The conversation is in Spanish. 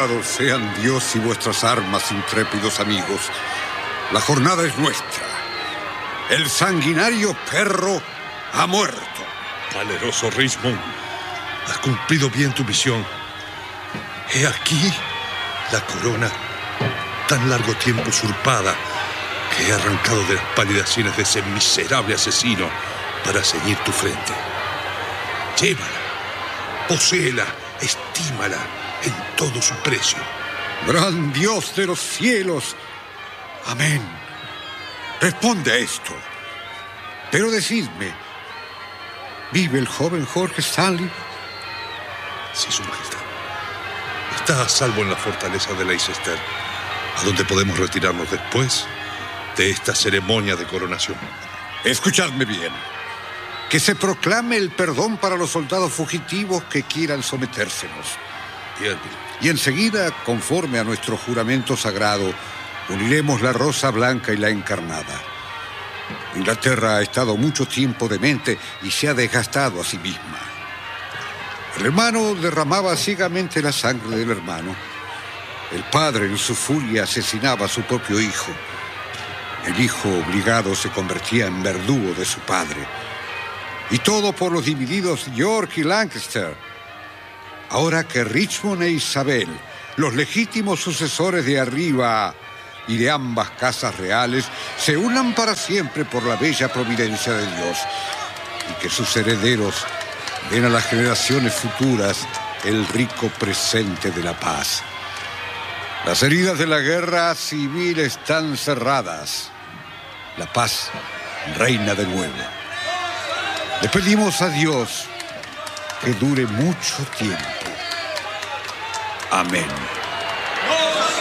Alabados sean Dios y vuestras armas, intrépidos amigos. La jornada es nuestra. El sanguinario perro ha muerto. Valeroso Richmond, has cumplido bien tu misión. He aquí la corona, tan largo tiempo usurpada, que he arrancado de las pálidas sienes de ese miserable asesino para ceñir tu frente. Llévala, poséela, estímala en todo su precio. Gran Dios de los cielos. Amén. Responde a esto. Pero decidme, ¿vive el joven Jorge Stanley? Sí, Su Majestad. Está a salvo en la fortaleza de Leicester, a donde podemos retirarnos después de esta ceremonia de coronación. Escuchadme bien. Que se proclame el perdón para los soldados fugitivos que quieran sometérsenos. Bien. Y enseguida, conforme a nuestro juramento sagrado, uniremos la rosa blanca y la encarnada. Inglaterra ha estado mucho tiempo demente y se ha desgastado a sí misma. El hermano derramaba ciegamente la sangre del hermano. El padre, en su furia, asesinaba a su propio hijo. El hijo obligado se convertía en verdugo de su padre. Y todo por los divididos York y Lancaster. Ahora que Richmond e Isabel, los legítimos sucesores de arriba y de ambas casas reales, se unan para siempre por la bella providencia de Dios, y que sus herederos den a las generaciones futuras el rico presente de la paz. Las heridas de la guerra civil están cerradas. La paz reina de nuevo. Le pedimos a Dios que dure mucho tiempo. Amén.